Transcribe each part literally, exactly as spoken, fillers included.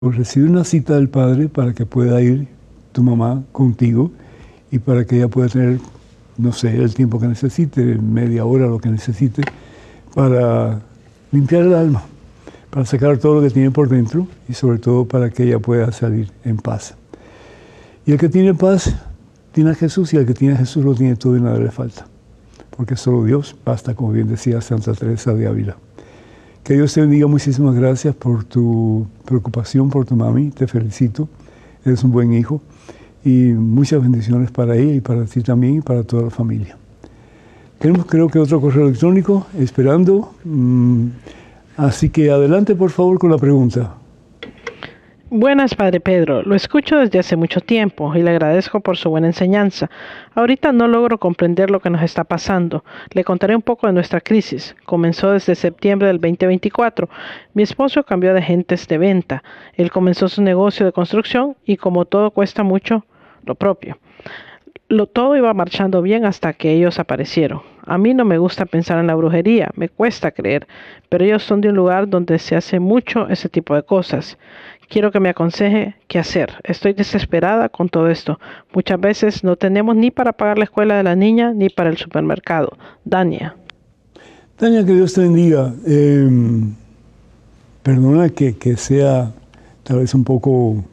Recibir una cita del padre para que pueda ir tu mamá contigo y para que ella pueda tener, no sé, el tiempo que necesite, media hora, lo que necesite, para limpiar el alma, para sacar todo lo que tiene por dentro y sobre todo para que ella pueda salir en paz. Y el que tiene paz tiene a Jesús, y el que tiene a Jesús lo tiene todo y nada le falta, porque solo Dios basta, como bien decía Santa Teresa de Ávila. Que Dios te bendiga, muchísimas gracias por tu preocupación por tu mami, te felicito, eres un buen hijo y muchas bendiciones para ella y para ti también y para toda la familia. Tenemos creo que otro correo electrónico esperando, mm, así que adelante por favor con la pregunta. Buenas, Padre Pedro. Lo escucho desde hace mucho tiempo y le agradezco por su buena enseñanza. Ahorita no logro comprender lo que nos está pasando. Le contaré un poco de nuestra crisis. Comenzó desde septiembre del veinte veinticuatro. Mi esposo cambió de agentes de venta. Él comenzó su negocio de construcción y como todo cuesta mucho, lo propio. Lo, todo iba marchando bien hasta que ellos aparecieron. A mí no me gusta pensar en la brujería, me cuesta creer, pero ellos son de un lugar donde se hace mucho ese tipo de cosas. Quiero que me aconseje qué hacer. Estoy desesperada con todo esto. Muchas veces no tenemos ni para pagar la escuela de la niña ni para el supermercado. Dania. Dania, que Dios te bendiga. Eh, perdona que, que sea tal vez un poco...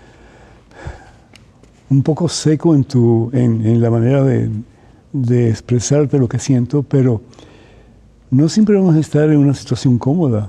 un poco seco en, tu, en, en la manera de, de expresarte lo que siento, pero no siempre vamos a estar en una situación cómoda.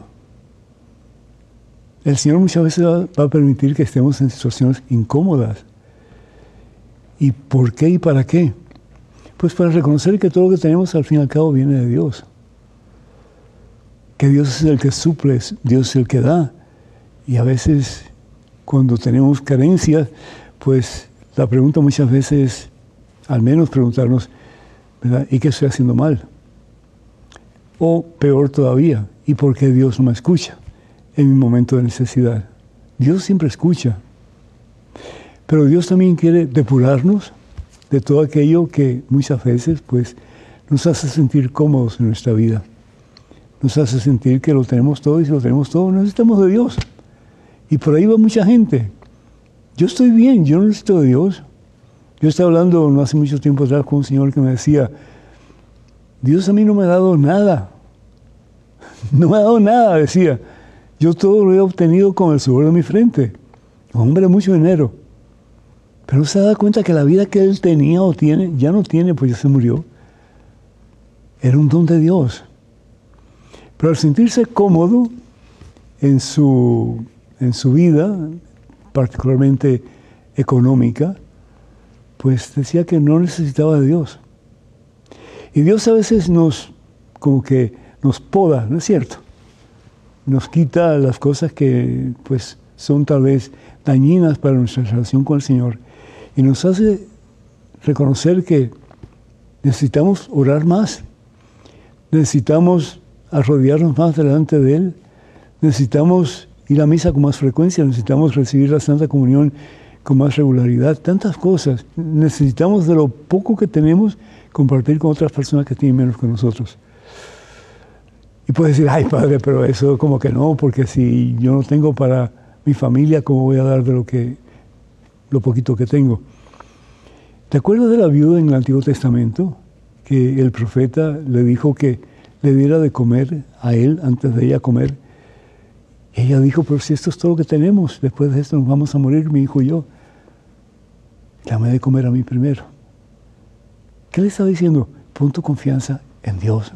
El Señor muchas veces va, va a permitir que estemos en situaciones incómodas. ¿Y por qué y para qué? Pues para reconocer que todo lo que tenemos al fin y al cabo viene de Dios. Que Dios es el que suple, Dios es el que da. Y a veces, cuando tenemos carencias, pues la pregunta muchas veces, al menos preguntarnos, ¿verdad? ¿Y qué estoy haciendo mal? O peor todavía, ¿y por qué Dios no me escucha en mi momento de necesidad? Dios siempre escucha. Pero Dios también quiere depurarnos de todo aquello que muchas veces pues, nos hace sentir cómodos en nuestra vida. Nos hace sentir que lo tenemos todo, y si lo tenemos todo, necesitamos de Dios. Y por ahí va mucha gente. Yo estoy bien, yo no necesito de Dios. Yo estaba hablando no hace mucho tiempo atrás con un señor que me decía, Dios a mí no me ha dado nada. No me ha dado nada, decía. Yo todo lo he obtenido con el sudor de mi frente. Un hombre de mucho dinero. Pero se da cuenta que la vida que él tenía o tiene, ya no tiene, pues ya se murió. Era un don de Dios. Pero al sentirse cómodo en su, en su vida, particularmente económica, pues decía que no necesitaba de Dios. Y Dios a veces nos, como que nos poda, ¿no es cierto? Nos quita las cosas que pues son tal vez dañinas para nuestra relación con el Señor y nos hace reconocer que necesitamos orar más, necesitamos arrodillarnos más delante de Él, necesitamos ir a misa con más frecuencia, necesitamos recibir la Santa Comunión con más regularidad, tantas cosas. Necesitamos de lo poco que tenemos compartir con otras personas que tienen menos que nosotros. Y puedes decir, ay padre, pero eso como que no, porque si yo no tengo para mi familia, ¿cómo voy a dar de lo que, lo poquito que tengo? ¿Te acuerdas de la viuda en el Antiguo Testamento? Que el profeta le dijo que le diera de comer a él antes de ella comer. Ella dijo, pero si esto es todo lo que tenemos, después de esto nos vamos a morir, mi hijo y yo. Dame de comer a mí primero. ¿Qué le estaba diciendo? Pon tu confianza en Dios.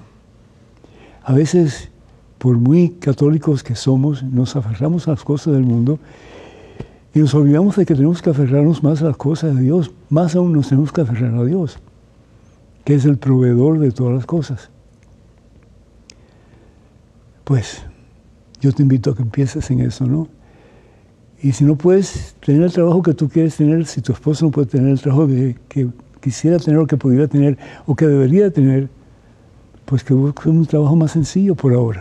A veces, por muy católicos que somos, nos aferramos a las cosas del mundo y nos olvidamos de que tenemos que aferrarnos más a las cosas de Dios. Más aún nos tenemos que aferrar a Dios, que es el proveedor de todas las cosas. Pues, yo te invito a que empieces en eso, ¿no? Y si no puedes tener el trabajo que tú quieres tener, si tu esposo no puede tener el trabajo que, que quisiera tener o que pudiera tener o que debería tener, pues que busque un trabajo más sencillo por ahora.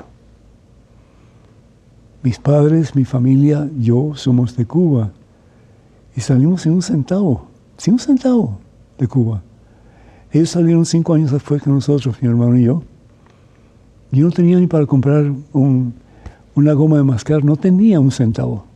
Mis padres, mi familia, yo somos de Cuba y salimos sin un centavo, sin un centavo de Cuba. Ellos salieron cinco años después que nosotros, mi hermano y yo. Yo no tenía ni para comprar un... una goma de mascar, no tenía un centavo.